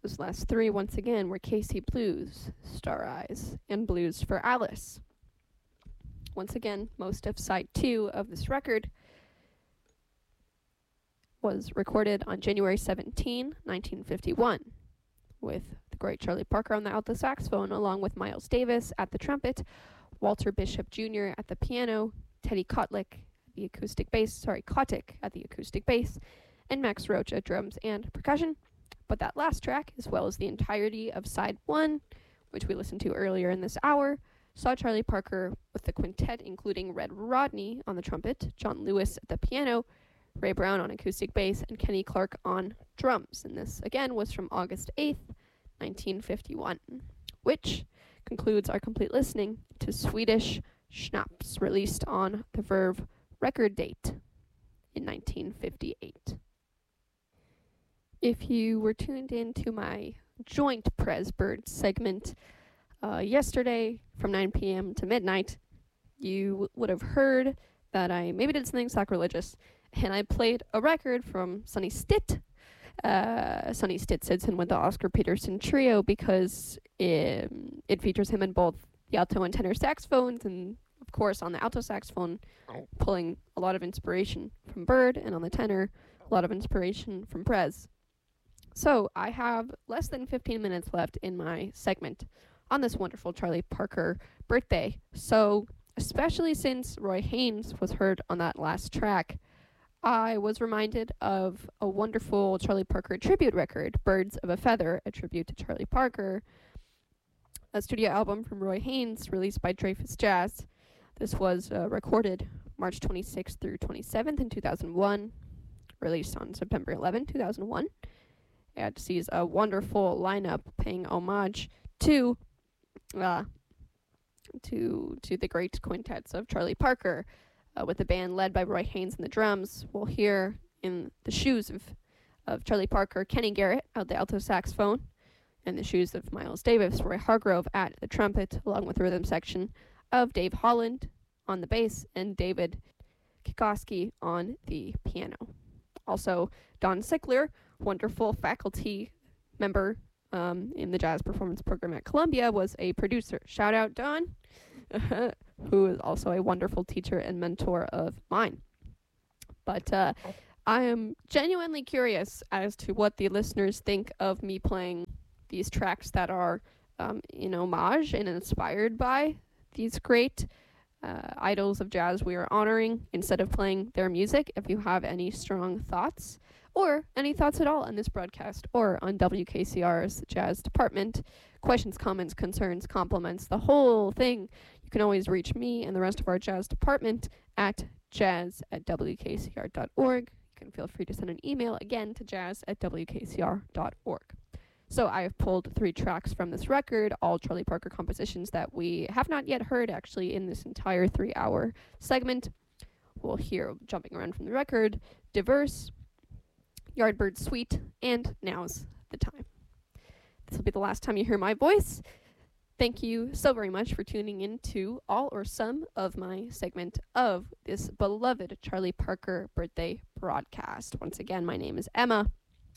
Those last three, once again, were Casey Blues, Star Eyes, and Blues for Alice. Once again, most of side 2 of this record was recorded on January 17, 1951, with the great Charlie Parker on the alto saxophone, along with Miles Davis at the trumpet, Walter Bishop Jr. at the piano, Teddy Kotick at the acoustic bass, and Max Roach at drums and percussion. But that last track, as well as the entirety of side 1, which we listened to earlier in this hour, saw Charlie Parker with the quintet, including Red Rodney on the trumpet, John Lewis at the piano, Ray Brown on acoustic bass, and Kenny Clark on drums. And this, again, was from August 8th, 1951, which concludes our complete listening to Swedish Schnapps, released on the Verve record date in 1958. If you were tuned in to my joint Presbird segment yesterday from 9 p.m. to midnight, you would have heard that I maybe did something sacrilegious, and I played a record from Sonny Stitt. Sonny Stitt sits in with the Oscar Peterson Trio because it features him in both the alto and tenor saxophones, and of course on the alto saxophone, pulling a lot of inspiration from Bird, and on the tenor, a lot of inspiration from Prez. So I have less than 15 minutes left in my segment on this wonderful Charlie Parker birthday. So especially since Roy Haynes was heard on that last track, I was reminded of a wonderful Charlie Parker tribute record, Birds of a Feather, a tribute to Charlie Parker, a studio album from Roy Haynes released by Dreyfus Jazz. This was recorded March 26th through 27th in 2001, released on September 11, 2001. It sees a wonderful lineup paying homage to the great quintets of Charlie Parker, with the band led by Roy Haynes on the drums. We'll hear in the shoes of Charlie Parker, Kenny Garrett at the alto saxophone, and the shoes of Miles Davis, Roy Hargrove at the trumpet, along with the rhythm section of Dave Holland on the bass and David Kikoski on the piano. Also, Don Sickler, wonderful faculty member in the jazz performance program at Columbia, was a producer. Shout out, Don, who is also a wonderful teacher and mentor of mine. But I am genuinely curious as to what the listeners think of me playing these tracks that are in homage and inspired by these great idols of jazz we are honoring, instead of playing their music. If you have any strong thoughts, or any thoughts at all on this broadcast, or on WKCR's jazz department, questions, comments, concerns, compliments, the whole thing, you can always reach me and the rest of our jazz department at jazz@wkcr.org. You can feel free to send an email again to jazz@wkcr.org. So I have pulled 3 tracks from this record, all Charlie Parker compositions that we have not yet heard actually in this entire 3-hour segment. We'll hear, jumping around from the record, Diverse, Yardbird Suite, and Now's the Time. This will be the last time you hear my voice. Thank you so very much for tuning in to all or some of my segment of this beloved Charlie Parker birthday broadcast. Once again, my name is Emma.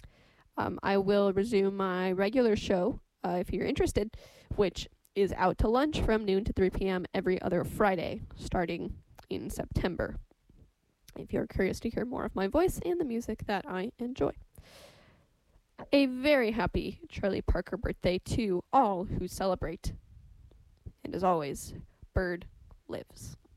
I will resume my regular show, if you're interested, which is Out to Lunch from noon to 3 p.m. every other Friday, starting in September, if you're curious to hear more of my voice and the music that I enjoy. A very happy Charlie Parker birthday to all who celebrate. And as always, Bird lives.